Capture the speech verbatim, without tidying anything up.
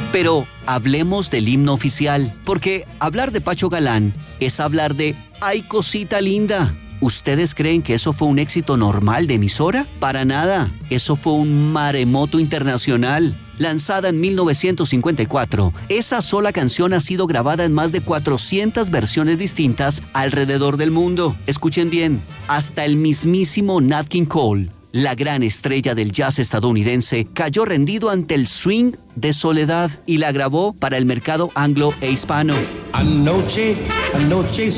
Pero hablemos del himno oficial, porque hablar de Pacho Galán es hablar de ¡ay, cosita linda! ¿Ustedes creen que eso fue un éxito normal de emisora? Para nada, eso fue un maremoto internacional. Lanzada en mil novecientos cincuenta y cuatro, esa sola canción ha sido grabada en más de cuatrocientas versiones distintas alrededor del mundo. Escuchen bien, hasta el mismísimo Nat King Cole, la gran estrella del jazz estadounidense, cayó rendido ante el swing de Soledad y la grabó para el mercado anglo e hispano. Anoche, anoche